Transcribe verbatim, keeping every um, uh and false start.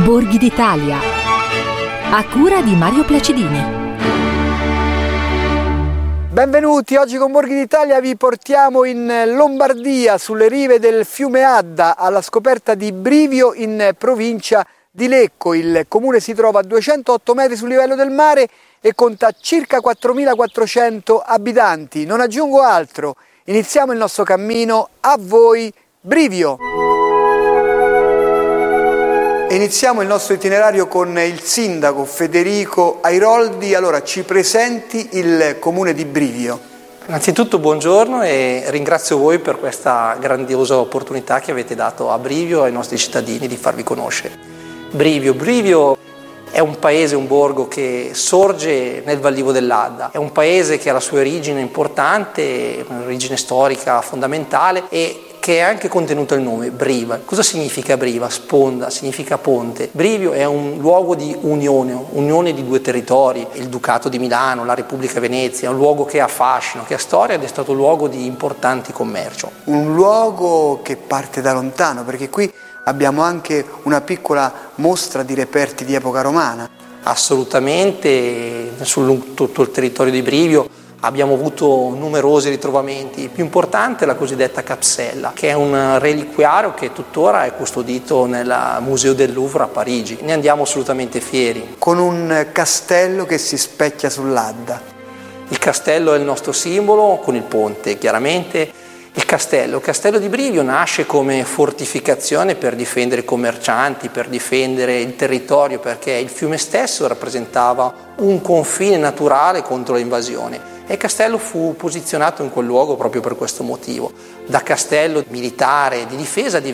Borghi d'Italia, a cura di Mario Placidini. Benvenuti, oggi con Borghi d'Italia vi portiamo in Lombardia, sulle rive del fiume Adda, alla scoperta di Brivio in provincia di Lecco. Il comune si trova a duecentootto metri sul livello del mare e conta circa quattromilaquattrocento abitanti. Non aggiungo altro, iniziamo il nostro cammino. A voi Brivio! Iniziamo il nostro itinerario con il sindaco Federico Airoldi. Allora, ci presenti il comune di Brivio. Innanzitutto buongiorno e ringrazio voi per questa grandiosa opportunità che avete dato a Brivio e ai nostri cittadini di farvi conoscere. Brivio, Brivio è un paese, un borgo che sorge nel Vallivo dell'Adda, è un paese che ha la sua origine importante, un'origine storica fondamentale e che è anche contenuto il nome, Briva. Cosa significa Briva? Sponda, significa ponte. Brivio è un luogo di unione, unione di due territori, il Ducato di Milano, la Repubblica Venezia, è un luogo che ha fascino, che ha storia ed è stato luogo di importanti commercio. Un luogo che parte da lontano, perché qui abbiamo anche una piccola mostra di reperti di epoca romana. Assolutamente, su tutto il territorio di Brivio abbiamo avuto numerosi ritrovamenti. Il più importante è la cosiddetta capsella, che è un reliquiario che tuttora è custodito nel Museo del Louvre a Parigi. Ne andiamo assolutamente fieri. Con un castello che si specchia sull'Adda. Il castello è il nostro simbolo, con il ponte chiaramente. Il castello, il castello di Brivio nasce come fortificazione per difendere i commercianti, per difendere il territorio, perché il fiume stesso rappresentava un confine naturale contro l'invasione. E il castello fu posizionato in quel luogo proprio per questo motivo. Da castello militare di difesa